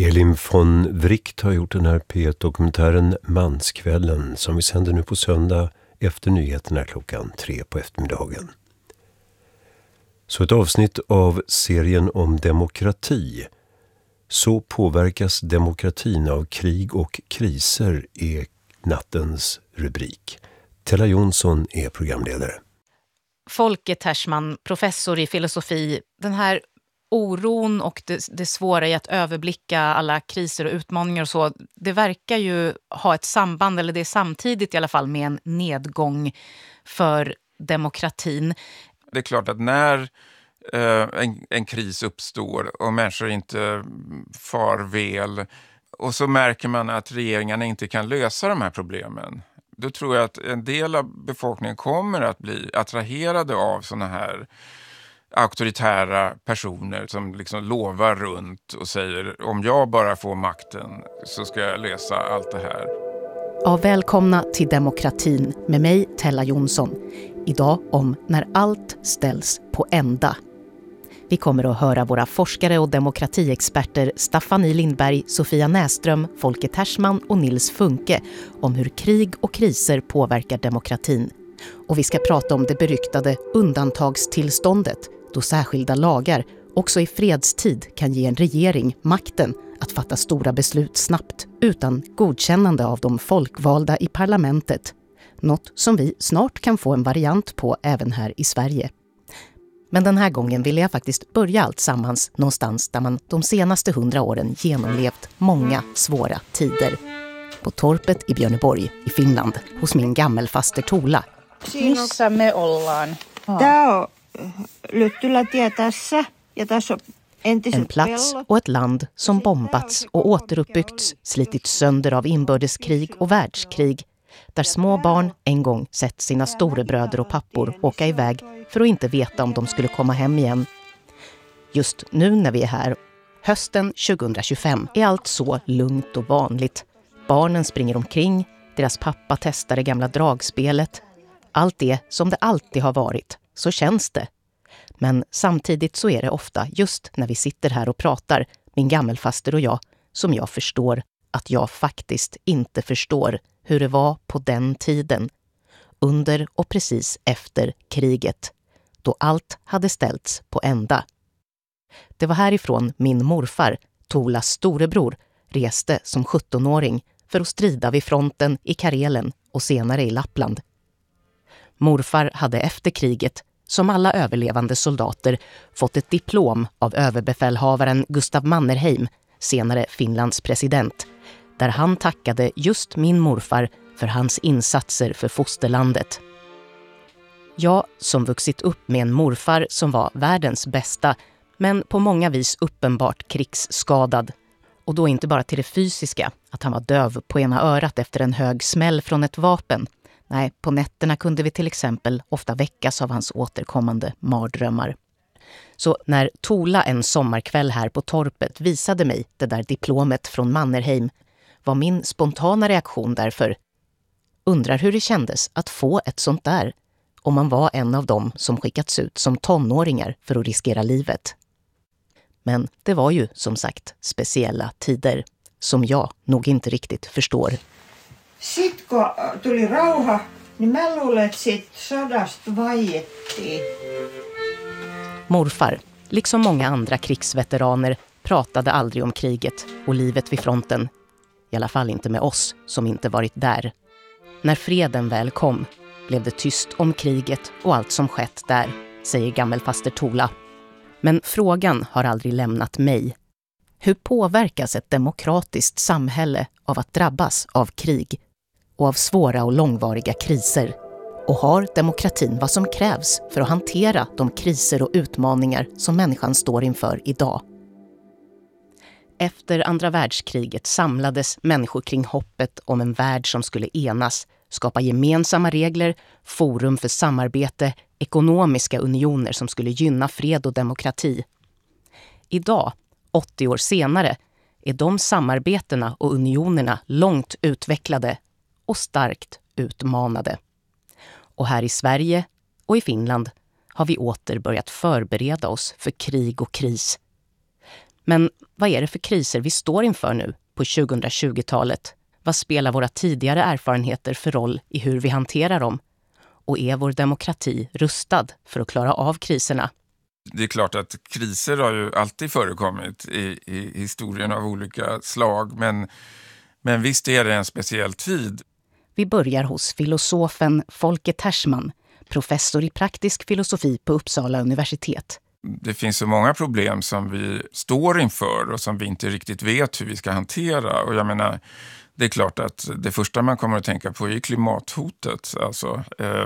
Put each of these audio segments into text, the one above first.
Elin von Wright har gjort den här P1-dokumentären Manskvällen som vi sänder nu på söndag efter nyheterna klockan 3 på eftermiddagen. Så ett avsnitt av serien om demokrati. Så påverkas demokratin av krig och kriser är nattens rubrik. Tella Jonsson är programledare. Folke Tersman, professor i filosofi, den här oron och det svåra i att överblicka alla kriser och utmaningar och så, det verkar ju ha ett samband, eller det är samtidigt i alla fall, med en nedgång för demokratin. Det är klart att när en kris uppstår och människor inte far väl och så märker man att regeringarna inte kan lösa de här problemen, då tror jag att en del av befolkningen kommer att bli attraherade av såna här auktoritära personer som liksom lovar runt och säger om jag bara får makten så ska jag lösa allt det här. Ja, välkomna till Demokratin med mig, Tella Jonsson. Idag om när allt ställs på ända. Vi kommer att höra våra forskare och demokratiexperter Staffan I. Lindberg, Sofia Näström, Folke Tersman och Nils Funke om hur krig och kriser påverkar demokratin. Och vi ska prata om det beryktade undantagstillståndet, då särskilda lagar också i fredstid kan ge en regering makten att fatta stora beslut snabbt utan godkännande av de folkvalda i parlamentet. Något som vi snart kan få en variant på även här i Sverige. Men den här gången ville jag faktiskt börja allt sammans någonstans där man de senaste 100 åren genomlevt många svåra tider. På torpet i Björneborg i Finland hos min gammelfaster Tola. Missä me ollaan? Tää on Lyttylätie tässä ja tässä on entiset En plats och ett land som bombats och återuppbyggts, slitits sönder av inbördeskrig och världskrig, där små barn en gång sett sina storebröder och pappor åka iväg för att inte veta om de skulle komma hem igen. Just nu när vi är här, hösten 2025, är allt så lugnt och vanligt. Barnen springer omkring, deras pappa testar det gamla dragspelet. Allt det som det alltid har varit, så känns det. Men samtidigt så är det ofta just när vi sitter här och pratar, min gammelfaster och jag, som jag förstår att jag faktiskt inte förstår hur det var på den tiden. Under och precis efter kriget, då allt hade ställts på ända. Det var härifrån min morfar, Tolas storebror, reste som 17-åring för att strida vid fronten i Karelen och senare i Lappland. Morfar hade efter kriget, som alla överlevande soldater, fått ett diplom av överbefälhavaren Gustav Mannerheim, senare Finlands president, där han tackade just min morfar för hans insatser för fosterlandet. Jag som vuxit upp med en morfar som var världens bästa, men på många vis uppenbart krigsskadad. Och då inte bara till det fysiska, att han var döv på ena örat efter en hög smäll från ett vapen. Nej, på nätterna kunde vi till exempel ofta väckas av hans återkommande mardrömmar. Så när Tola en sommarkväll här på torpet visade mig det där diplomet från Mannerheim, var min spontana reaktion därför: undrar hur det kändes att få ett sånt där om man var en av dem som skickats ut som tonåringar för att riskera livet. Men det var ju som sagt speciella tider som jag nog inte riktigt förstår. Sitten kun tuli rauha, niin mä luulen, että siitä sodasta vaiettiin. Morfar, liksom många andra krigsveteraner, pratade aldrig om kriget och livet vid fronten. I alla fall inte med oss som inte varit där. När freden väl kom blev det tyst om kriget och allt som skett där, säger gammelfaster Tola. Men frågan har aldrig lämnat mig. Hur påverkas ett demokratiskt samhälle av att drabbas av krig och av svåra och långvariga kriser? Och har demokratin vad som krävs för att hantera de kriser och utmaningar som människan står inför idag? Efter andra världskriget samlades människor kring hoppet om en värld som skulle enas, skapa gemensamma regler, forum för samarbete, ekonomiska unioner som skulle gynna fred och demokrati. Idag, 80 år senare, är de samarbetena och unionerna långt utvecklade och starkt utmanade. Och här i Sverige och i Finland har vi åter börjat förbereda oss för krig och kris. Men vad är det för kriser vi står inför nu på 2020-talet? Vad spelar våra tidigare erfarenheter för roll i hur vi hanterar dem? Och är vår demokrati rustad för att klara av kriserna? Det är klart att kriser har ju alltid förekommit i historien av olika slag. Men visst är det en speciell tid. Vi börjar hos filosofen Folke Tersman, professor i praktisk filosofi på Uppsala universitet. Det finns så många problem som vi står inför och som vi inte riktigt vet hur vi ska hantera. Och jag menar, det är klart att det första man kommer att tänka på är klimathotet. Alltså,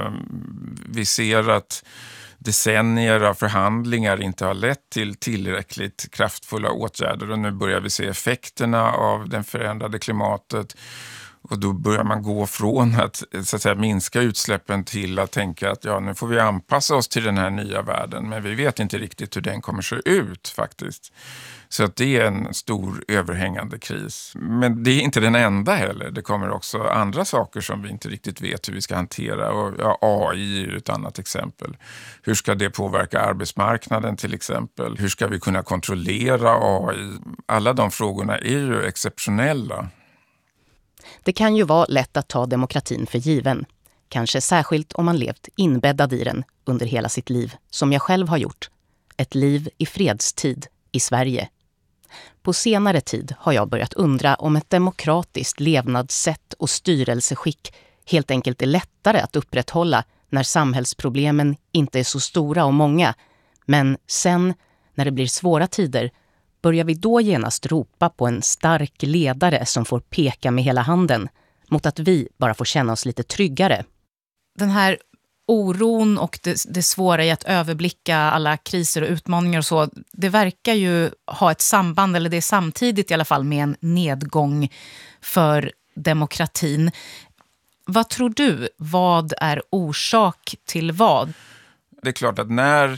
vi ser att decennier av förhandlingar inte har lett till tillräckligt kraftfulla åtgärder och nu börjar vi se effekterna av den förändrade klimatet. Och då börjar man gå från att, så att säga, minska utsläppen till att tänka att nu får vi anpassa oss till den här nya världen. Men vi vet inte riktigt hur den kommer se ut faktiskt. Så att det är en stor överhängande kris. Men det är inte den enda heller. Det kommer också andra saker som vi inte riktigt vet hur vi ska hantera. Och AI är ett annat exempel. Hur ska det påverka arbetsmarknaden till exempel? Hur ska vi kunna kontrollera AI? Alla de frågorna är ju exceptionella. Det kan ju vara lätt att ta demokratin för given. Kanske särskilt om man levt inbäddad i den under hela sitt liv, som jag själv har gjort. Ett liv i fredstid i Sverige. På senare tid har jag börjat undra om ett demokratiskt levnadssätt och styrelseskick helt enkelt är lättare att upprätthålla när samhällsproblemen inte är så stora och många. Men sen, när det blir svåra tider, börjar vi då genast ropa på en stark ledare som får peka med hela handen mot att vi bara får känna oss lite tryggare. Den här oron och det svåra i att överblicka alla kriser och utmaningar och så, det verkar ju ha ett samband, eller det är samtidigt i alla fall, med en nedgång för demokratin. Vad tror du? Vad är orsak till vad? Det är klart att när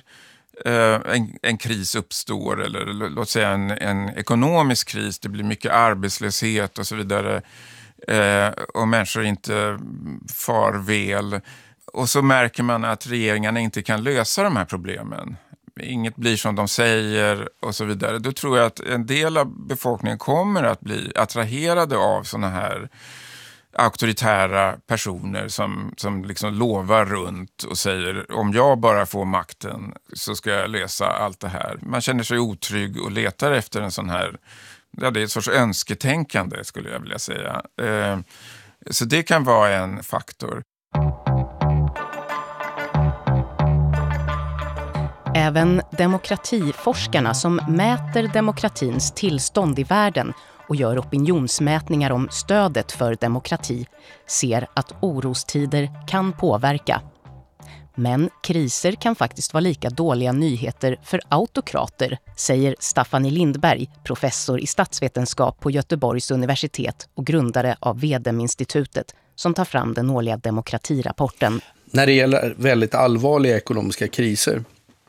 en kris uppstår, eller låt säga en ekonomisk kris, det blir mycket arbetslöshet och så vidare, och människor inte far väl, och så märker man att regeringarna inte kan lösa de här problemen. Inget blir som de säger och så vidare. Då tror jag att en del av befolkningen kommer att bli attraherade av såna här auktoritära personer som liksom lovar runt och säger, om jag bara får makten så ska jag lösa allt det här. Man känner sig otrygg och letar efter en sån här, det är ett sorts önsketänkande skulle jag vilja säga. Så det kan vara en faktor. Även demokratiforskarna som mäter demokratins tillstånd i världen och gör opinionsmätningar om stödet för demokrati ser att orostider kan påverka. Men kriser kan faktiskt vara lika dåliga nyheter för autokrater, säger Staffanie Lindberg, professor i statsvetenskap på Göteborgs universitet och grundare av Vedem-institutet, som tar fram den årliga demokratirapporten. När det gäller väldigt allvarliga ekonomiska kriser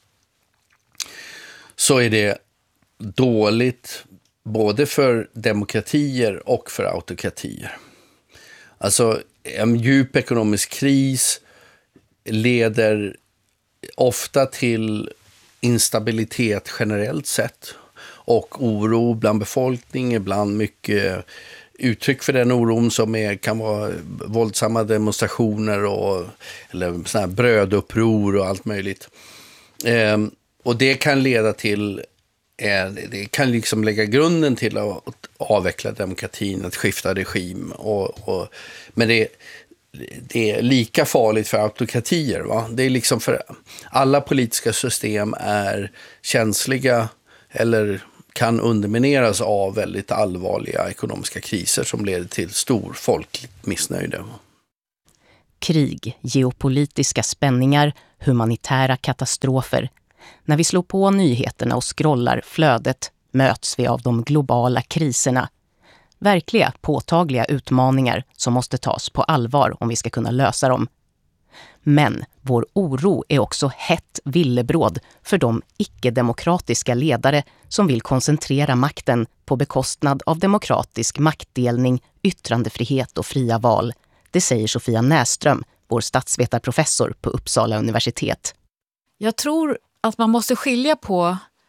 så är det dåligt både för demokratier och för autokratier. Alltså en djup ekonomisk kris leder ofta till instabilitet generellt sett och oro bland befolkningen, ibland mycket uttryck för den oron som kan vara våldsamma demonstrationer eller såna här bröduppror och allt möjligt. Och det kan leda till, det kan liksom lägga grunden till att avveckla demokratin, att skifta regim. Men det är lika farligt för autokratier. Va? Det är liksom för alla politiska system är känsliga eller kan undermineras av väldigt allvarliga ekonomiska kriser som leder till stor folkligt missnöje. Krig, geopolitiska spänningar, humanitära katastrofer. När vi slår på nyheterna och scrollar flödet möts vi av de globala kriserna. Verkliga, påtagliga utmaningar som måste tas på allvar om vi ska kunna lösa dem. Men vår oro är också hett villebråd för de icke-demokratiska ledare som vill koncentrera makten på bekostnad av demokratisk maktdelning, yttrandefrihet och fria val. Det säger Sofia Näström, vår statsvetarprofessor på Uppsala universitet. Jag tror att man måste skilja på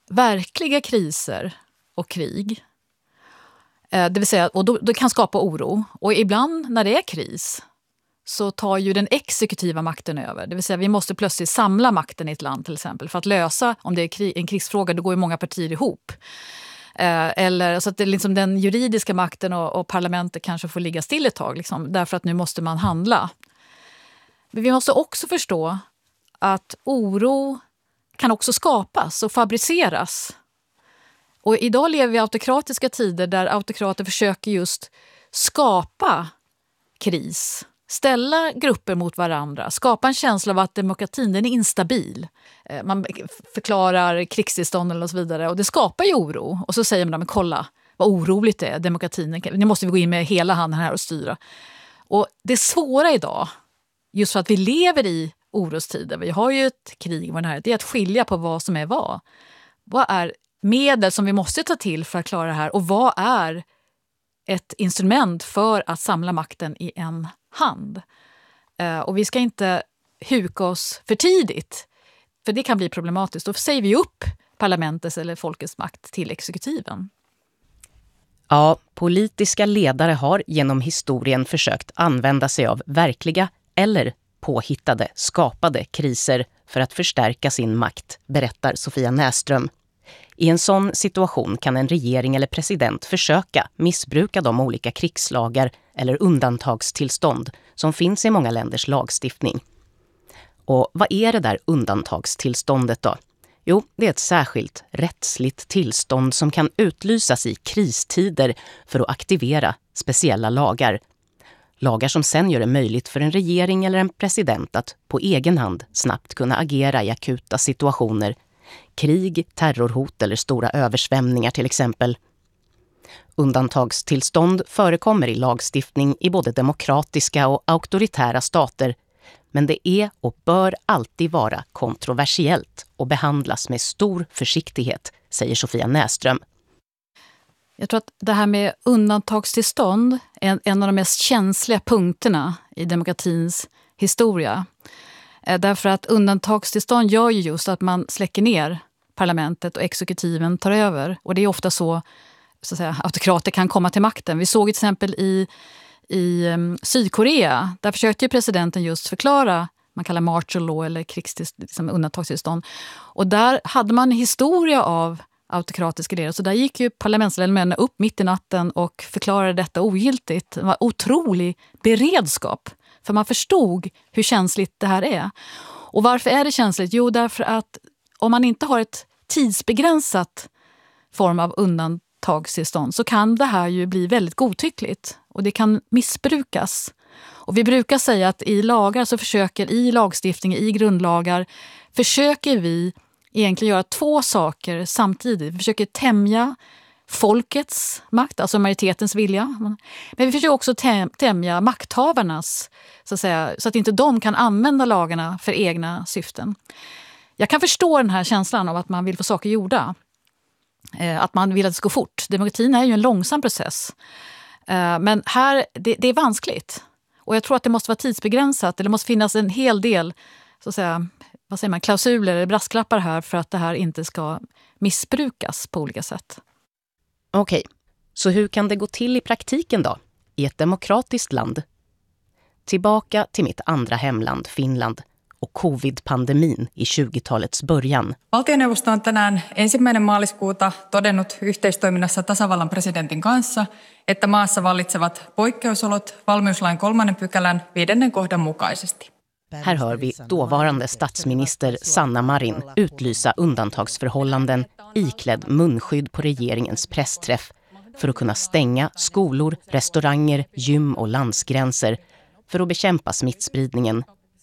verkliga kriser och krig, det vill säga, och då kan skapa oro. Och ibland när det är kris så tar ju den exekutiva makten över. Det vill säga vi måste plötsligt samla makten i ett land till exempel för att lösa, om det är en krigsfråga, då går ju många partier ihop. Eller så att det är liksom den juridiska makten och parlamentet kanske får ligga still ett tag liksom, därför att nu måste man handla. Men vi måste också förstå att oro kan också skapas och fabriceras. Och idag lever vi i autokratiska tider där autokrater försöker just skapa kris. Ställa grupper mot varandra, skapa en känsla av att demokratin den är instabil. Man förklarar krigstillstånd och så vidare och det skapar ju oro. Och så säger man, men kolla vad oroligt det är, demokratin, nu måste vi gå in med hela handen här och styra. Och det svåra idag, just för att vi lever i orostider, vi har ju ett krig och det är att skilja på vad som är vad. Vad är medel som vi måste ta till för att klara det här och vad är ett instrument för att samla makten i en hand. Och vi ska inte huka oss för tidigt, för det kan bli problematiskt. Då säger vi upp parlamentets eller folkets makt till exekutiven. Ja, politiska ledare har genom historien försökt använda sig av verkliga eller påhittade, skapade kriser för att förstärka sin makt, berättar Sofia Näström. I en sån situation kan en regering eller president försöka missbruka de olika krigslagar eller undantagstillstånd som finns i många länders lagstiftning. Och vad är det där undantagstillståndet då? Jo, det är ett särskilt rättsligt tillstånd som kan utlysas i kristider för att aktivera speciella lagar. Lagar som sen gör det möjligt för en regering eller en president att på egen hand snabbt kunna agera i akuta situationer. Krig, terrorhot eller stora översvämningar till exempel. Undantagstillstånd förekommer i lagstiftning i både demokratiska och auktoritära stater, men det är och bör alltid vara kontroversiellt och behandlas med stor försiktighet, säger Sofia Näström. Jag tror att det här med undantagstillstånd är en av de mest känsliga punkterna i demokratins historia. Därför att undantagstillstånd gör ju just att man släcker ner parlamentet och exekutiven tar över. Och det är ofta så att säga, autokrater kan komma till makten. Vi såg till exempel i Sydkorea, där försökte ju presidenten just förklara, man kallar martial law eller liksom undantagstillstånd. Och där hade man en historia av autokratiska ledare. Så där gick ju parlamentsledamöterna upp mitt i natten och förklarade detta ogiltigt. Det var otrolig beredskap. För man förstod hur känsligt det här är. Och varför är det känsligt? Jo, därför att om man inte har ett tidsbegränsat form av undantagstillstånd så kan det här ju bli väldigt godtyckligt. Och det kan missbrukas. Och vi brukar säga att i lagar så i lagstiftning, i grundlagar, försöker vi egentligen göra två saker samtidigt. Vi försöker tämja folkets makt, alltså majoritetens vilja. Men vi försöker också tämja makthavarnas, så att säga, så att inte de kan använda lagarna för egna syften. Jag kan förstå den här känslan av att man vill få saker gjorda. Att man vill att det ska gå fort. Demokratin är ju en långsam process. Men här, det är vanskligt. Och jag tror att det måste vara tidsbegränsat. Eller det måste finnas en hel del, så att säga, vad säger man, klausuler eller brasklappar här för att det här inte ska missbrukas på olika sätt. Okej, så hur kan det gå till i praktiken då? I ett demokratiskt land? Tillbaka till mitt andra hemland, Finland, och covid-pandemin i 20-talets början. Valtioneuvosto on tänään 1. maaliskuuta todennut yhteistoiminnassa tasavallan presidentin kanssa, että maassa vallitsevat poikkeusolot valmiuslain 3. pykälän 5. kohdan mukaisesti. Här hör vi dåvarande statsminister Sanna Marin utlysa undantagsförhållanden iklädd munskydd på regeringens pressträff för att kunna stänga skolor, restauranger, gym och landsgränser för att bekämpa smittspridningen.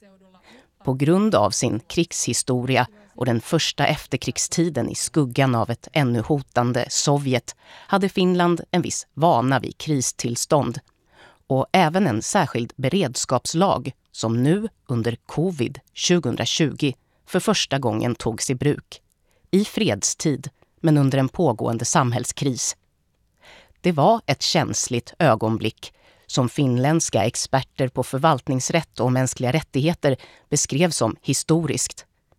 På grund av sin krigshistoria och den första efterkrigstiden i skuggan av ett ännu hotande Sovjet hade Finland en viss vana vid kristillstånd och även en särskild beredskapslag som nu under covid 2020 för första gången togs i bruk. I fredstid, men under en pågående samhällskris. Det var ett känsligt ögonblick som finländska experter på förvaltningsrätt och mänskliga rättigheter beskrev som historiskt.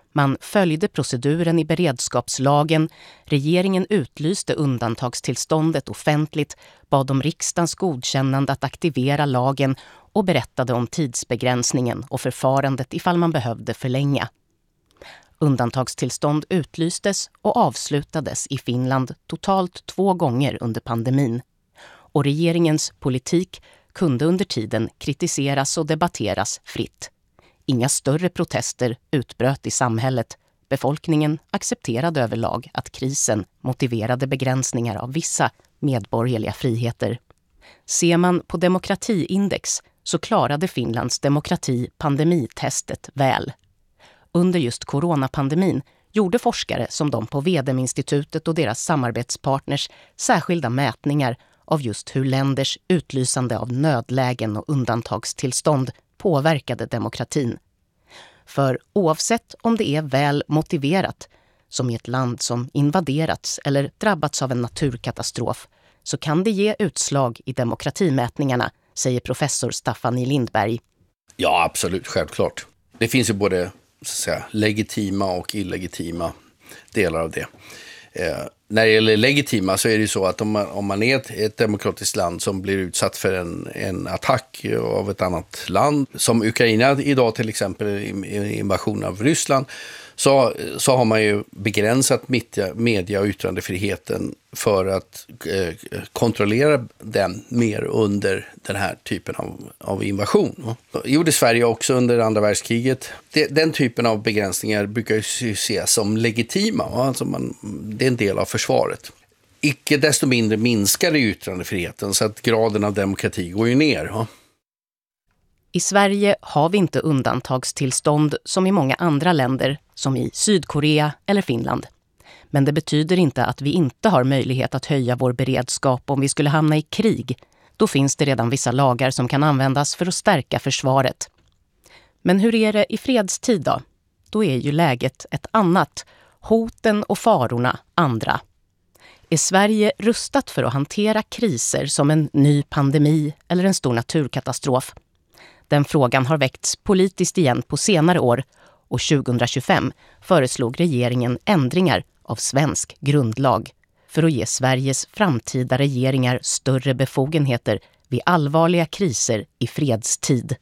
Man följde proceduren i beredskapslagen, regeringen utlyste undantagstillståndet offentligt, bad om riksdagens godkännande att aktivera lagen och berättade om tidsbegränsningen och förfarandet ifall man behövde förlänga. Undantagstillstånd utlystes och avslutades i Finland totalt 2 gånger under pandemin. Och regeringens politik kunde under tiden kritiseras och debatteras fritt. Inga större protester utbröt i samhället. Befolkningen accepterade överlag att krisen motiverade begränsningar av vissa medborgerliga friheter. Ser man på demokratiindex så klarade Finlands demokrati pandemitestet väl. Under just coronapandemin gjorde forskare som de på Vedem-institutet och deras samarbetspartners särskilda mätningar av just hur länders utlysande av nödlägen och undantagstillstånd påverkade demokratin. För oavsett om det är väl motiverat, som i ett land som invaderats eller drabbats av en naturkatastrof, så kan det ge utslag i demokratimätningarna, säger professor Staffan Lindberg. Ja, absolut, självklart. Det finns ju både så att säga, legitima och illegitima delar av det. När det gäller legitima så är det ju så att om man är ett demokratiskt land som blir utsatt för en attack av ett annat land, som Ukraina idag till exempel i invasion av Ryssland, så har man ju begränsat media- och yttrandefriheten för att kontrollera den mer under den här typen av invasion. Det gjorde Sverige också under andra världskriget. Den typen av begränsningar brukar ju ses som legitima. Alltså det är en del av försvaret. Icke desto mindre minskar yttrandefriheten så att graden av demokrati går ju ner. I Sverige har vi inte undantagstillstånd som i många andra länder, som i Sydkorea eller Finland. Men det betyder inte att vi inte har möjlighet att höja vår beredskap om vi skulle hamna i krig. Då finns det redan vissa lagar som kan användas för att stärka försvaret. Men hur är det i fredstid då? Då är ju läget ett annat. Hoten och farorna andra. Är Sverige rustat för att hantera kriser som en ny pandemi eller en stor naturkatastrof? Den frågan har väckts politiskt igen på senare år och 2025 föreslog regeringen ändringar av svensk grundlag för att ge Sveriges framtida regeringar större befogenheter vid allvarliga kriser i fredstid.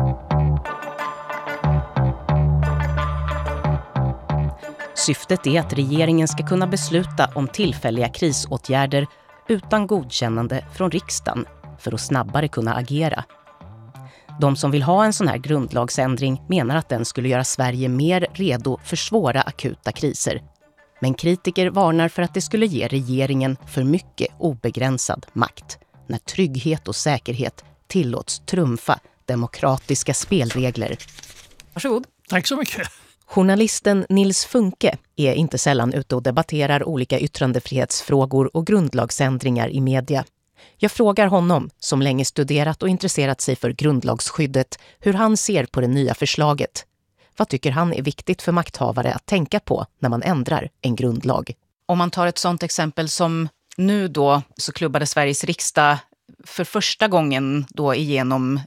Syftet är att regeringen ska kunna besluta om tillfälliga krisåtgärder utan godkännande från riksdagen för att snabbare kunna agera. De som vill ha en sån här grundlagsändring menar att den skulle göra Sverige mer redo för svåra akuta kriser. Men kritiker varnar för att det skulle ge regeringen för mycket obegränsad makt när trygghet och säkerhet tillåts trumfa demokratiska spelregler. Varsågod. Tack så mycket. Journalisten Nils Funke är inte sällan ute och debatterar olika yttrandefrihetsfrågor och grundlagsändringar i media. Jag frågar honom, som länge studerat och intresserat sig för grundlagsskyddet, hur han ser på det nya förslaget. Vad tycker han är viktigt för makthavare att tänka på när man ändrar en grundlag? Om man tar ett sådant exempel som nu då, så klubbade Sveriges riksdag för första gången då igenom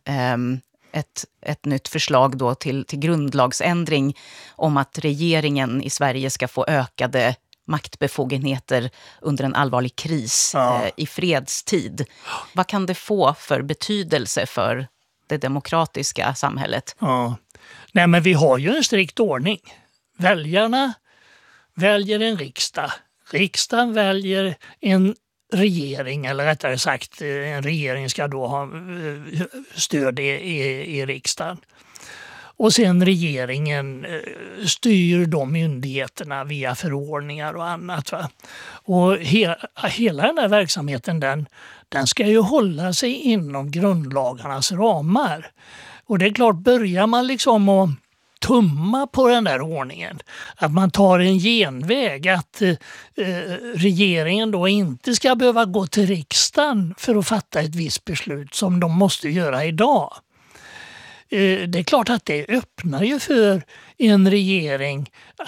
ett nytt förslag då till grundlagsändring om att regeringen i Sverige ska få ökade maktbefogenheter under en allvarlig kris i fredstid. Vad kan det få för betydelse för det demokratiska samhället? Ja. Nej, men vi har ju en strikt ordning. Väljarna väljer en riksdag. Riksdagen väljer en regering, eller rättare sagt en regering ska då ha stöd i riksdagen. Och sen regeringen styr de myndigheterna via förordningar och annat. Va? Och hela den här verksamheten den ska ju hålla sig inom grundlagarnas ramar. Och det är klart, börjar man liksom att tumma på den där ordningen, att man tar en genväg, att regeringen då inte ska behöva gå till riksdagen för att fatta ett visst beslut som de måste göra idag. Det är klart att det öppnar ju för en regering att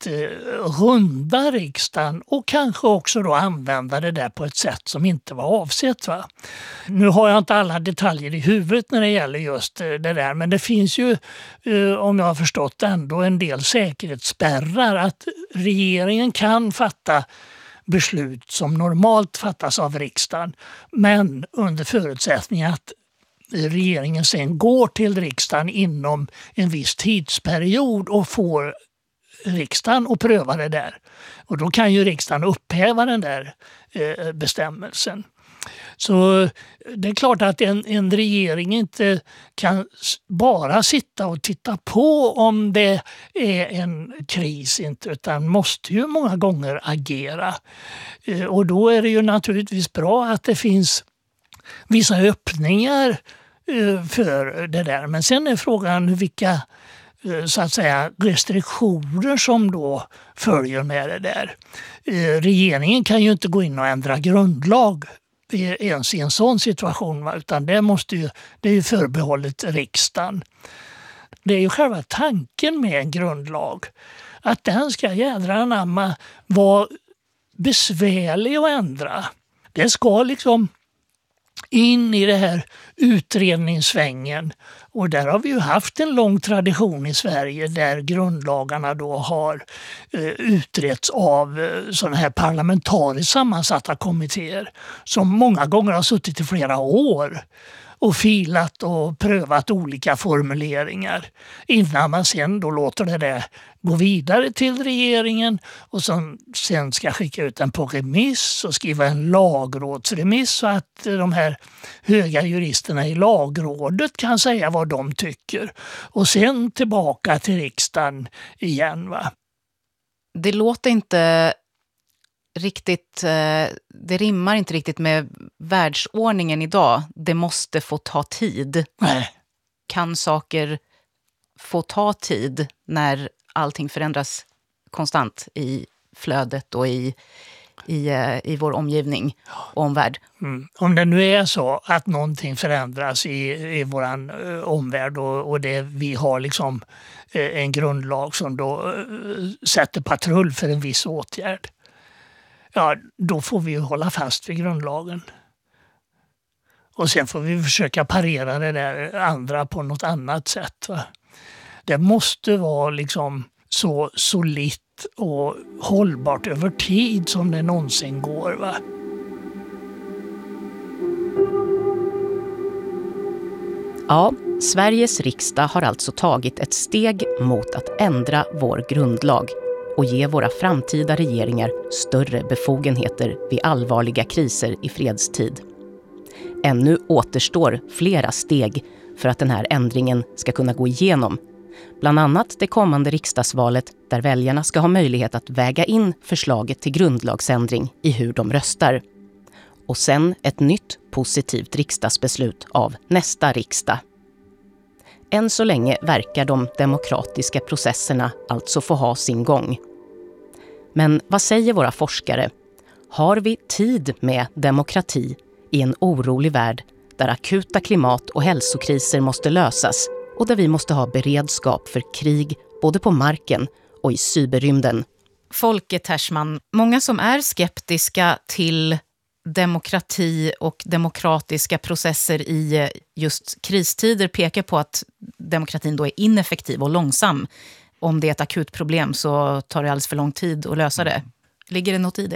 att runda riksdagen och kanske också då använda det där på ett sätt som inte var avsett. Va? Nu har jag inte alla detaljer i huvudet när det gäller just det där, men det finns ju, om jag har förstått ändå, en del säkerhetsspärrar att regeringen kan fatta beslut som normalt fattas av riksdagen, men under förutsättning att regeringen sen går till riksdagen inom en viss tidsperiod och får riksdagen att pröva det där. Och då kan ju riksdagen upphäva den där bestämmelsen. Så det är klart att en regering inte kan bara sitta och titta på om det är en kris, inte, utan måste ju många gånger agera. Och då är det ju naturligtvis bra att det finns vissa öppningar för det där. Men sen är frågan vilka så att säga restriktioner som då följer med det där. Regeringen kan ju inte gå in och ändra grundlag ens i en sån situation, utan det är ju förbehållet riksdagen. Det är ju själva tanken med en grundlag, att den ska jädra anamma vara besvärlig att ändra. Det ska liksom in i det här utredningssvängen, och där har vi ju haft en lång tradition i Sverige där grundlagarna då har utretts av sådana här parlamentariskt sammansatta kommittéer som många gånger har suttit i flera år och filat och prövat olika formuleringar innan man sen då låter det där gå vidare till regeringen och som sen ska skicka ut den på remiss och skriva en lagrådsremiss så att de här höga juristerna i lagrådet kan säga vad de tycker. Och sen tillbaka till riksdagen igen. Va? Det låter inte riktigt, det rimmar inte riktigt med världsordningen idag. Det måste få ta tid. Nej. Kan saker få ta tid när allting förändras konstant i flödet och i vår omgivning och omvärld? Om det nu är så att någonting förändras i våran omvärld och det, vi har liksom en grundlag som då sätter patrull för en viss åtgärd, ja, då får vi ju hålla fast vid grundlagen. Och sen får vi försöka parera det där andra på något annat sätt. Va? Det måste vara liksom så solitt och hållbart över tid som det någonsin går. Va? Ja, Sveriges riksdag har alltså tagit ett steg mot att ändra vår grundlag och ge våra framtida regeringar större befogenheter vid allvarliga kriser i fredstid. Ännu återstår flera steg för att den här ändringen ska kunna gå igenom. Bland annat det kommande riksdagsvalet där väljarna ska ha möjlighet att väga in förslaget till grundlagsändring i hur de röstar. Och sen ett nytt positivt riksdagsbeslut av nästa riksdag. Än så länge verkar de demokratiska processerna alltså få ha sin gång. Men vad säger våra forskare? Har vi tid med demokrati i en orolig värld där akuta klimat- och hälsokriser måste lösas och där vi måste ha beredskap för krig både på marken och i cyberrymden? Folke Tersman, många som är skeptiska till demokrati och demokratiska processer i just kristider pekar på att demokratin då är ineffektiv och långsam. Om det är ett akut problem så tar det alldeles för lång tid att lösa det. Ligger det något i det?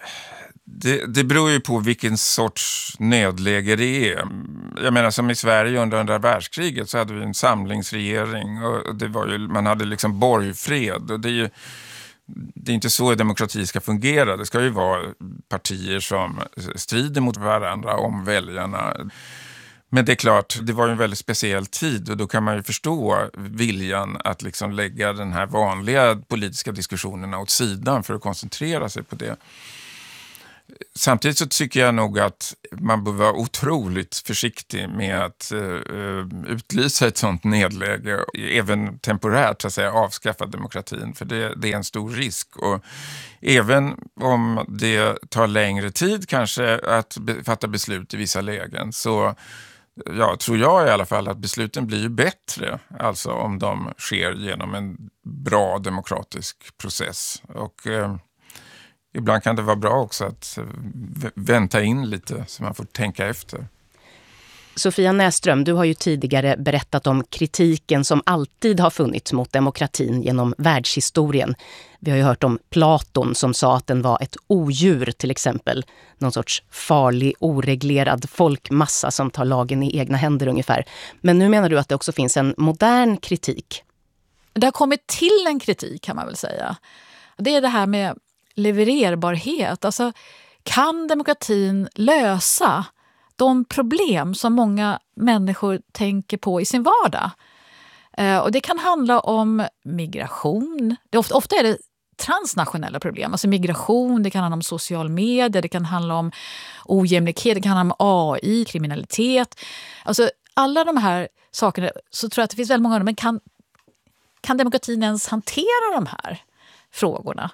Det beror ju på vilken sorts nödläge det är. Jag menar, som i Sverige under andra världskriget så hade vi en samlingsregering och det var ju, man hade liksom borgfred, och det är inte så demokrati ska fungera. Det ska ju vara partier som strider mot varandra om väljarna. Men det är klart, det var ju en väldigt speciell tid och då kan man ju förstå viljan att liksom lägga den här vanliga politiska diskussionerna åt sidan för att koncentrera sig på det. Samtidigt så tycker jag nog att man bör vara otroligt försiktig med att utlysa ett sånt nedläge, även temporärt så att säga, avskaffa demokratin, för det är en stor risk. Och även om det tar längre tid kanske att fatta beslut i vissa lägen, så tror jag i alla fall, att besluten blir ju bättre, alltså om de sker genom en bra demokratisk process. Och ibland kan det vara bra också att vänta in lite så man får tänka efter. Sofia Näström, du har ju tidigare berättat om kritiken som alltid har funnits mot demokratin genom världshistorien. Vi har ju hört om Platon som sa att den var ett odjur till exempel. Någon sorts farlig, oreglerad folkmassa som tar lagen i egna händer ungefär. Men nu menar du att det också finns en modern kritik. Det har kommit till en kritik kan man väl säga. Det är det här med levererbarhet. Alltså, kan demokratin lösa de problem som många människor tänker på i sin vardag? Och det kan handla om migration. Ofta är det transnationella problem. Alltså migration, det kan handla om social media, det kan handla om ojämlikhet, det kan handla om AI, kriminalitet. Alltså alla de här sakerna, så tror jag att det finns väldigt många av dem. Men kan demokratin ens hantera de här frågorna?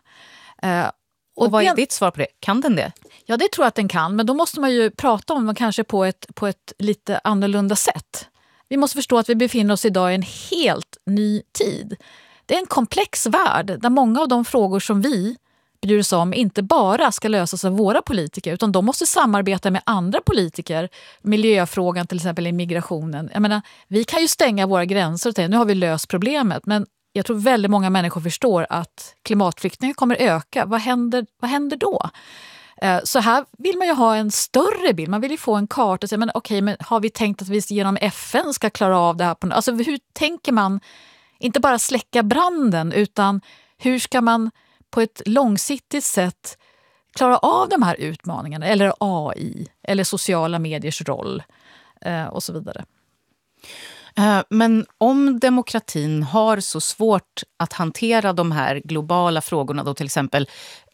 Och vad är ditt svar på det? Kan den det? Ja, det tror jag att den kan. Men då måste man ju prata om det kanske på ett lite annorlunda sätt. Vi måste förstå att vi befinner oss idag i en helt ny tid. Det är en komplex värld där många av de frågor som vi bryr oss om inte bara ska lösas av våra politiker, utan de måste samarbeta med andra politiker. Miljöfrågan till exempel i migrationen. Jag menar, vi kan ju stänga våra gränser och säga nu har vi löst problemet, men jag tror väldigt många människor förstår att klimatflyktingar kommer öka. Vad händer då? Så här vill man ju ha en större bild. Man vill ju få en karta och säga, men har vi tänkt att vi genom FN ska klara av det här? Alltså hur tänker man inte bara släcka branden, utan hur ska man på ett långsiktigt sätt klara av de här utmaningarna? Eller AI, eller sociala mediers roll och så vidare. Men om demokratin har så svårt att hantera de här globala frågorna då till exempel,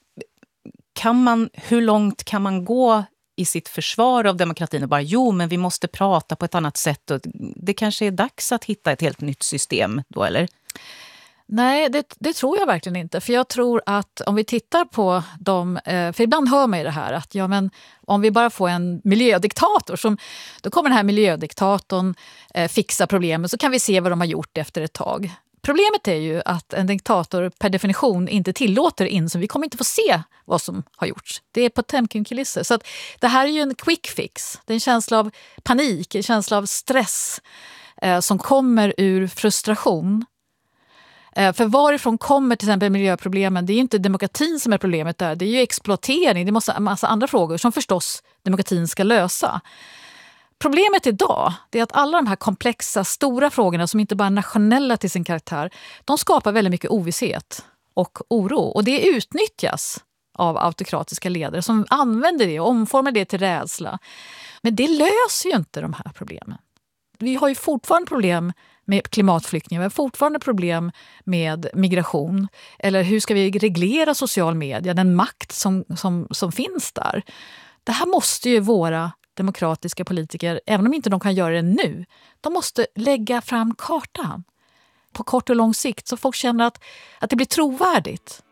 hur långt kan man gå i sitt försvar av demokratin och bara men vi måste prata på ett annat sätt och det kanske är dags att hitta ett helt nytt system då, eller? Nej, det tror jag verkligen inte. För jag tror att om vi tittar på för ibland hör man ju det här att om vi bara får en miljödiktator, då kommer den här miljödiktatorn fixa problemen, så kan vi se vad de har gjort efter ett tag. Problemet är ju att en diktator per definition inte tillåter insyn. Vi kommer inte få se vad som har gjorts. Det är Potemkin-kulisser. Så att det här är ju en quick fix. Det är en känsla av panik, en känsla av stress som kommer ur frustration. För varifrån kommer till exempel miljöproblemen? Det är ju inte demokratin som är problemet där. Det är ju exploatering. Det är en massa andra frågor som förstås demokratin ska lösa. Problemet idag är att alla de här komplexa, stora frågorna som inte bara är nationella till sin karaktär, de skapar väldigt mycket ovisshet och oro. Och det utnyttjas av autokratiska ledare som använder det och omformar det till rädsla. Men det löser ju inte de här problemen. Vi har ju fortfarande problem med klimatflyktingar, vi har fortfarande problem med migration. Eller hur ska vi reglera social media, den makt som finns där? Det här måste ju våra demokratiska politiker, även om inte de kan göra det nu, de måste lägga fram kartan på kort och lång sikt så folk känner att det blir trovärdigt.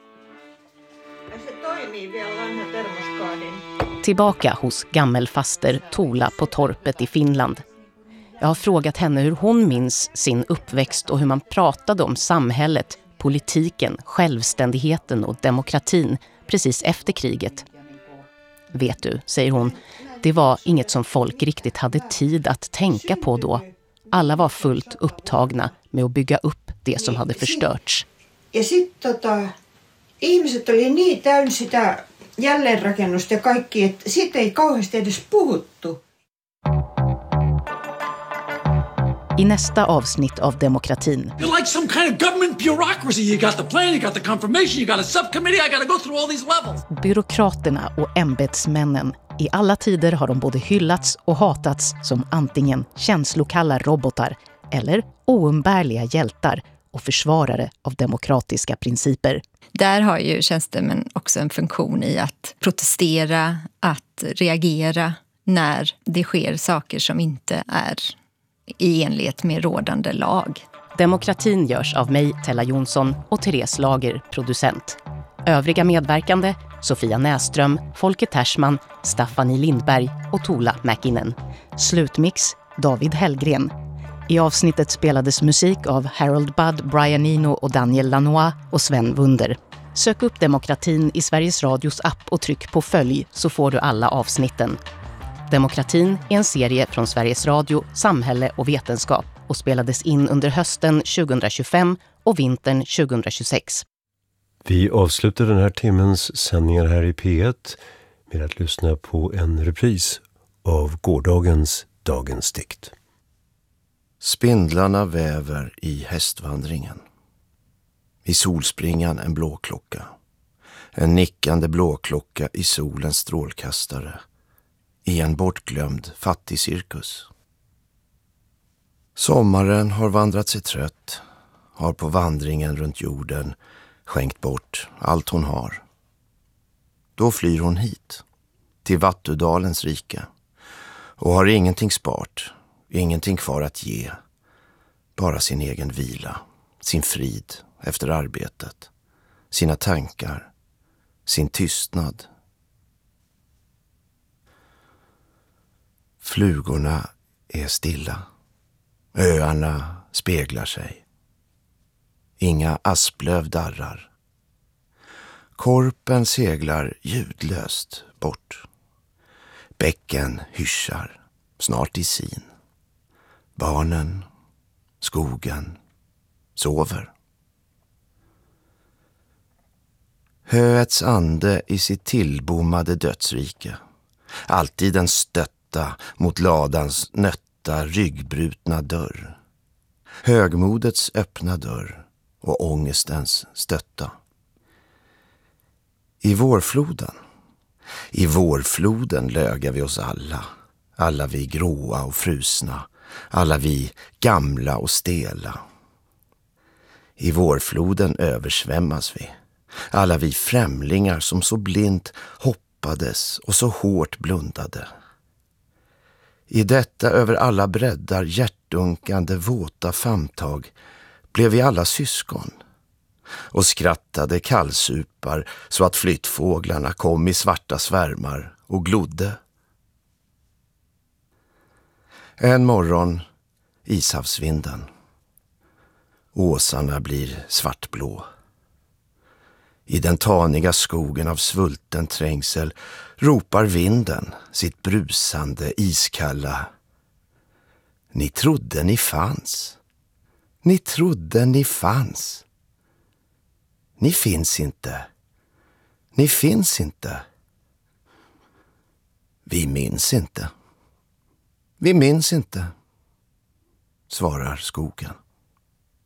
Tillbaka hos gammelfaster Tola på torpet i Finland. Jag har frågat henne hur hon minns sin uppväxt och hur man pratade om samhället, politiken, självständigheten och demokratin precis efter kriget. Vet du, säger hon, det var inget som folk riktigt hade tid att tänka på då. Alla var fullt upptagna med att bygga upp det som hade förstörts. Ja sitten ihmiset oli niin täynnä sitä jälleenrakennusta ja kaikki, että siitä ei kauheasti edes puhuttu. I nästa avsnitt av Demokratin. You're like some kind of government bureaucracy. You got the plan, you got the confirmation, you got a subcommittee, I got to go through all these levels. Byråkraterna och ämbetsmännen. I alla tider har de både hyllats och hatats som antingen känslokalla robotar eller oumbärliga hjältar och försvarare av demokratiska principer. Där har ju tjänstemän också en funktion i att protestera, att reagera när det sker saker som inte är i enlighet med rådande lag. Demokratin görs av mig, Tella Jonsson, och Therese Lager, producent. Övriga medverkande, Sofia Näström, Folke Tersman, Staffanie Lindberg och Tola Mäkinen. Slutmix David Hellgren. I avsnittet spelades musik av Harold Budd, Brian Eno och Daniel Lanois och Sven Wunder. Sök upp Demokratin i Sveriges Radios app och tryck på följ så får du alla avsnitten. Demokratin är en serie från Sveriges Radio, Samhälle och Vetenskap och spelades in under hösten 2025 och vintern 2026. Vi avslutar den här timmens sändningar här i P1 med att lyssna på en repris av gårdagens Dagens dikt. Spindlarna väver i hästvandringen. I solspringan en blåklocka. En nickande blåklocka i solens strålkastare. I en bortglömd fattig cirkus. Sommaren har vandrat sig trött. Har på vandringen runt jorden skänkt bort allt hon har. Då flyr hon hit, till Vattudalens rike. Och har ingenting spart, ingenting kvar att ge. Bara sin egen vila, sin frid efter arbetet. Sina tankar, sin tystnad. Flugorna är stilla. Öarna speglar sig. Inga asplöv darrar. Korpen seglar ljudlöst bort. Bäcken hyschar, snart i sin. Barnen, skogen, sover. Höets ande i sitt tillbommade dödsrike. Alltid en stötta mot ladans nötta, ryggbrutna dörr. Högmodets öppna dörr och ångestens stötta. I vårfloden lögar vi oss alla. Alla vi gråa och frusna. Alla vi gamla och stela. I vårfloden översvämmas vi. Alla vi främlingar som så blint hoppades och så hårt blundade. I detta över alla breddar hjärtunkande våta famntag blev vi alla syskon och skrattade kallsupar så att flyttfåglarna kom i svarta svärmar och glodde. En morgon, ishavsvinden. Åsarna blir svartblå. I den taniga skogen av svulten trängsel ropar vinden sitt brusande iskalla. Ni trodde ni fanns. Ni trodde ni fanns. Ni finns inte. Ni finns inte. Vi minns inte. Vi minns inte, svarar skogen.